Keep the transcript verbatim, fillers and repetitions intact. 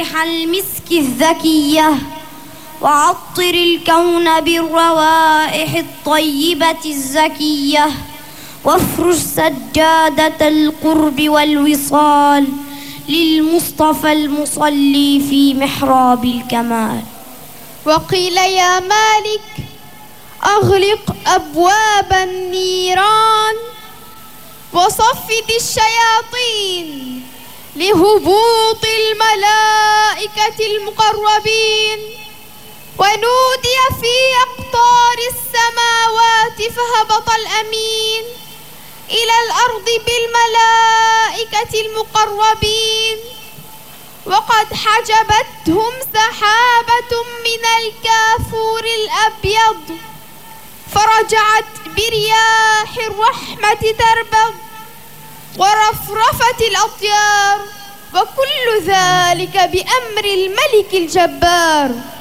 المسك الذكية وعطر الكون بالروائح الطيبة الزكية وافرش سجادة القرب والوصال للمصطفى المصلي في محراب الكمال. وقيل يا مالك أغلق أبواب النيران وصفد الشياطين لهبوط الملائكة المقربين. ونودي في أقطار السماوات فهبط الأمين إلى الأرض بالملائكة المقربين وقد حجبتهم سحابة من الكافور الأبيض فرجعت برياح الرحمة تربض ورفرفت الأطيار وكل ذلك بأمر الملك الجبار.